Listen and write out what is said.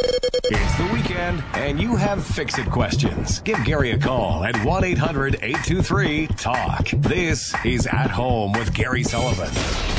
It's the weekend, and you have fix-it questions. Give Gary a call at 1-800-823-TALK. This is At Home with Gary Sullivan.